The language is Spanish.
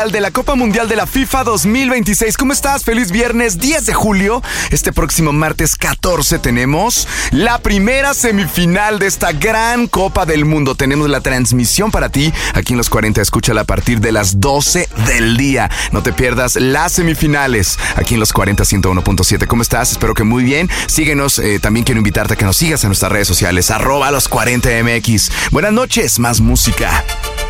de la Copa Mundial de la FIFA 2026. ¿Cómo estás? Feliz viernes 10 de julio. Este próximo martes 14 tenemos la primera semifinal de esta gran Copa del Mundo. Tenemos la transmisión para ti aquí en Los 40. Escúchala a partir de las 12 del día. No te pierdas las semifinales aquí en Los 40 101.7. ¿Cómo estás? Espero que muy bien. Síguenos. También quiero invitarte a que nos sigas en nuestras redes sociales. @Los 40MX. Buenas noches. Más música.